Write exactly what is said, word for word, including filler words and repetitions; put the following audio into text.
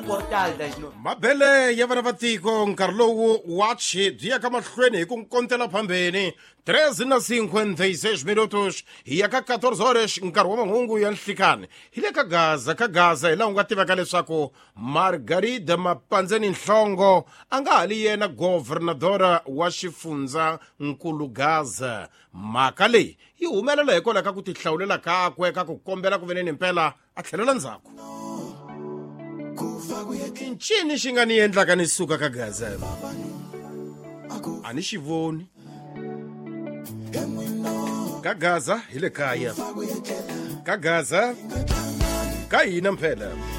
portal no mabele ya vana va tiko nkarhi lowu wa chibyi ya ka mahlweni hi ku kontela phambeni treze na cinquenta e seis minutos hi ya ka quatorze horas nkarhi wa mahungu ya nhlikani hi le ka gaza ka gaza hi laha u nga tivaka leswaku Margarida Mapandzeni Nhlongo a nga ha li yena governadora wa xifundza nkulu Gaza. Mhaka leyi yi humelela hikwalaho ka ku tihlawulela kakwe ka ku kombela ku veneni mpela a tlhelela ndzhaku. Ncini xi nga ni endlaka ni suka ka Gaza? A ni xi voni. Ka Gaza hi le kaya. Ka Gaza ka hina mpela.